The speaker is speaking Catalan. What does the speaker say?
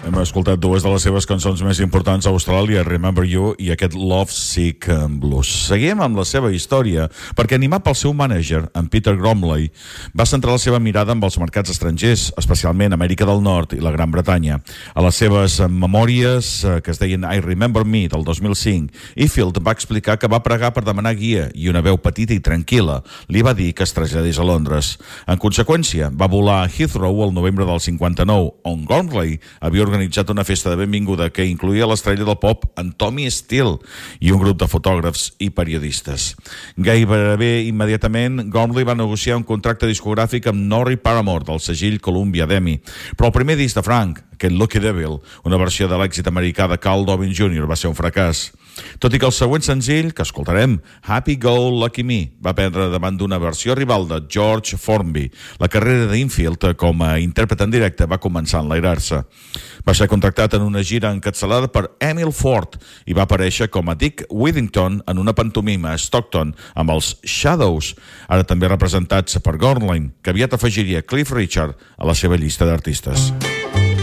Hem escoltat dues de les seves cançons més importants a Austràlia, Remember You i aquest Love Sick Blues. Seguim amb la seva història, perquè animat pel seu mànager, en Peter Gromley, va centrar la seva mirada amb els mercats estrangers, especialment Amèrica del Nord i la Gran Bretanya. A les seves memòries, que es deien I Remember Me, del 2005, Ifield va explicar que va pregar per demanar guia i una veu petita i tranquil·la li va dir que es traslladés a Londres. En conseqüència, va volar a Heathrow el novembre del 59, on Gromley havia organitzat una festa de benvinguda que incloïa l'estrella del pop en Tommy Steele i un grup de fotògrafs i periodistes. Gairebé immediatament, Gromley va negociar un contracte discogràfic amb Norrie Paramore del segell Columbia d'Emi, però el primer disc de Frank, aquest Lucky Devil, una versió de l'èxit americà de Carl Dobbin Jr., va ser un fracàs. Tot i que el següent senzill, que escoltarem, Happy Go Lucky Me, va prendre davant d'una versió rival de George Formby. La carrera d'Infield com a intèrpret en directe va començar a enlairar-se. Va ser contractat en una gira encapçalada per Emil Ford i va aparèixer com a Dick Whittington en una pantomima a Stockton amb els Shadows, ara també representats per Gromley, que aviat afegiria Cliff Richard a la seva llista d'artistes.